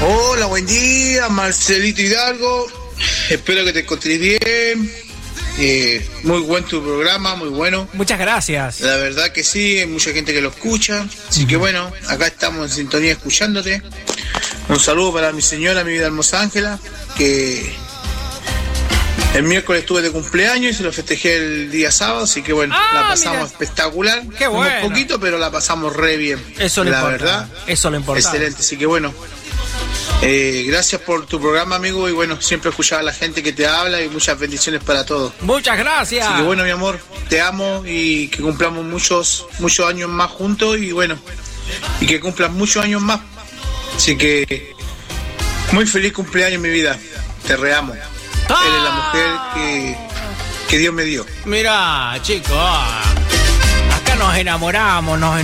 Hola, buen día, Marcelito Hidalgo. Espero que te encontres bien. Muy buen tu programa, muy bueno. Muchas gracias. La verdad que sí, hay mucha gente que lo escucha. Así que bueno, acá estamos en sintonía escuchándote. Un saludo para mi señora, mi vida hermosa Ángela, que el miércoles estuve de cumpleaños y se lo festejé el día sábado, así que bueno, la pasamos espectacular. Qué bueno. Un poquito, pero la pasamos re bien. Eso lo la importa. verdad. Eso lo importa. Excelente, así que bueno. Gracias por tu programa, amigo, y bueno, siempre escuchar a la gente que te habla y muchas bendiciones para todos. Muchas gracias. Así que bueno, mi amor, te amo y que cumplamos muchos años más juntos y bueno, y que cumplas muchos años más. Así que muy feliz cumpleaños, mi vida. Te reamo. Eres la mujer que Dios me dio. Mira, chicos, acá nos enamoramos,